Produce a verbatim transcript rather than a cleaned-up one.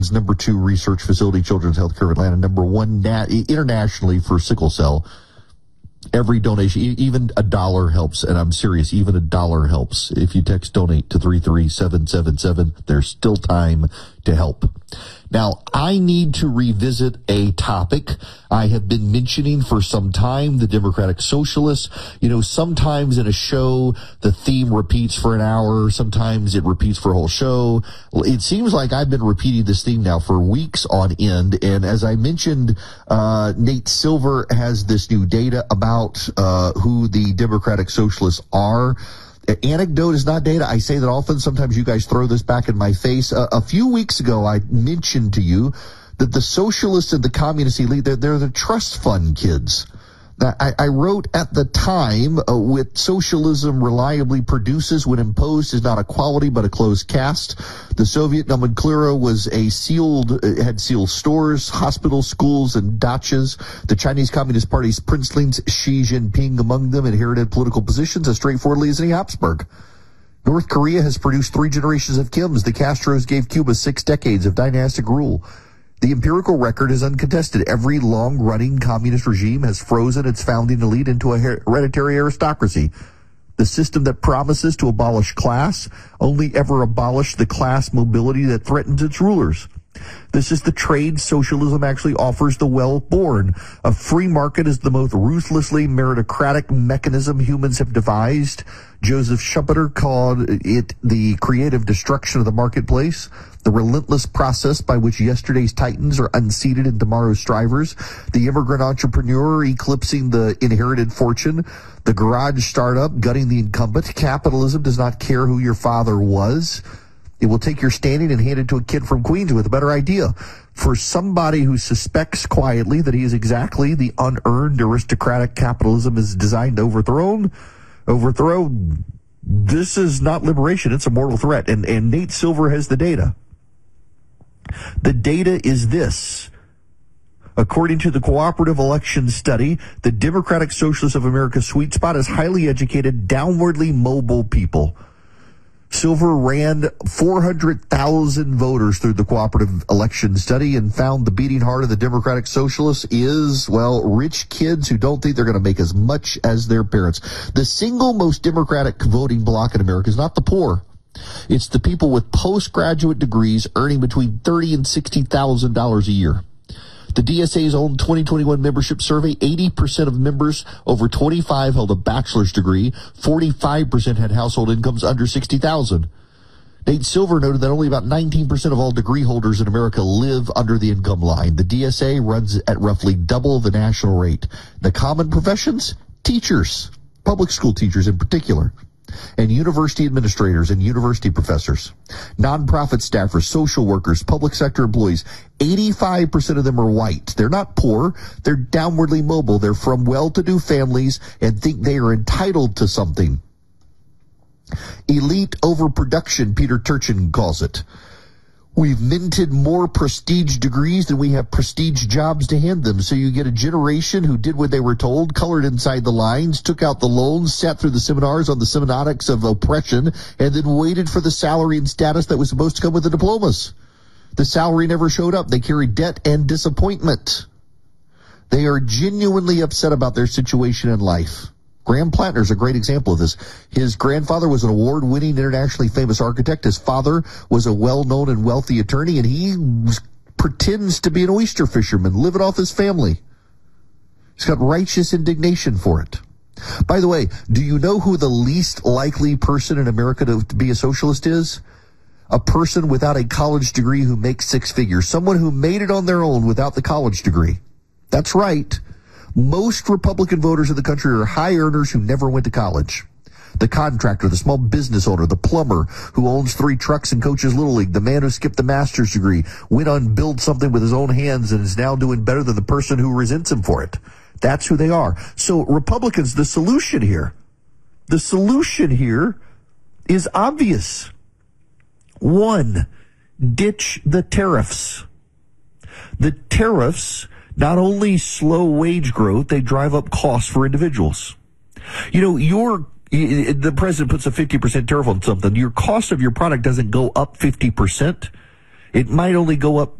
number two research facility, Children's Healthcare of Atlanta, number one nat- internationally for sickle cell. Every donation, e- even a dollar helps, and I'm serious, even a dollar helps. If you text donate to three three seven seven seven, there's still time to help. Now, I need to revisit a topic I have been mentioning for some time, the Democratic Socialists. You know, sometimes in a show, the theme repeats for an hour. Sometimes it repeats for a whole show. It seems like I've been repeating this theme now for weeks on end. And as I mentioned, uh, Nate Silver has this new data about uh, who the Democratic Socialists are. Anecdote is not data. I say that often. Sometimes you guys throw this back in my face. Uh, a few weeks ago, I mentioned to you that the socialists and the communist elite, they're, they're the trust fund kids. I, I wrote at the time, uh, with socialism reliably produces when imposed is not a quality but a closed caste. The Soviet nomenclature was a sealed, uh, had sealed stores, hospitals, schools, and dachas. The Chinese Communist Party's princelings, Xi Jinping among them, inherited political positions as straightforwardly as any Habsburg. North Korea has produced three generations of Kims. The Castros gave Cuba six decades of dynastic rule. The empirical record is uncontested. Every long-running communist regime has frozen its founding elite into a hereditary aristocracy. The system that promises to abolish class only ever abolished the class mobility that threatens its rulers. This is the trade socialism actually offers the well-born. A free market is the most ruthlessly meritocratic mechanism humans have devised. Joseph Schumpeter called it the creative destruction of the marketplace, the relentless process by which yesterday's titans are unseated and tomorrow's strivers, the immigrant entrepreneur eclipsing the inherited fortune, the garage startup gutting the incumbent. Capitalism does not care who your father was. It will take your standing and hand it to a kid from Queens with a better idea. For somebody who suspects quietly that he is exactly the unearned aristocratic capitalism is designed to overthrow, overthrow, this is not liberation. It's a mortal threat. And, and Nate Silver has the data. The data is this. According to the Cooperative Election Study, the Democratic Socialists of America's sweet spot is highly educated, downwardly mobile people. Silver ran four hundred thousand voters through the Cooperative Election Study and found the beating heart of the Democratic Socialists is, well, rich kids who don't think they're going to make as much as their parents. The single most Democratic voting bloc in America is not the poor. It's the people with postgraduate degrees earning between thirty thousand dollars and sixty thousand dollars a year. The D S A's own twenty twenty-one membership survey, eighty percent of members over twenty-five held a bachelor's degree, forty-five percent had household incomes under sixty thousand dollars. Nate Silver noted that only about nineteen percent of all degree holders in America live under the income line. The D S A runs at roughly double the national rate. The common professions? Teachers, public school teachers in particular, and university administrators and university professors, nonprofit staffers, social workers, public sector employees. eighty-five percent of them are white. They're not poor. They're downwardly mobile. They're from well-to-do families and think they are entitled to something. Elite overproduction, Peter Turchin calls it. We've minted more prestige degrees than we have prestige jobs to hand them. So you get a generation who did what they were told, colored inside the lines, took out the loans, sat through the seminars on the semiotics of oppression, and then waited for the salary and status that was supposed to come with the diplomas. The salary never showed up. They carried debt and disappointment. They are genuinely upset about their situation in life. Graham Plattner is a great example of this. His grandfather was an award-winning, internationally famous architect. His father was a well-known and wealthy attorney, and he pretends to be an oyster fisherman, living off his family. He's got righteous indignation for it. By the way, do you know who the least likely person in America to, to be a socialist is? A person without a college degree who makes six figures. Someone who made it on their own without the college degree. That's right. Most Republican voters in the country are high earners who never went to college. The contractor, the small business owner, the plumber who owns three trucks and coaches Little League, the man who skipped the master's degree, went on to build something with his own hands and is now doing better than the person who resents him for it. That's who they are. So Republicans, the solution here, the solution here is obvious. One, ditch the tariffs. The tariffs not only slow wage growth, they drive up costs for individuals. You know, your the president puts a fifty percent tariff on something. Your cost of your product doesn't go up fifty percent. it might only go up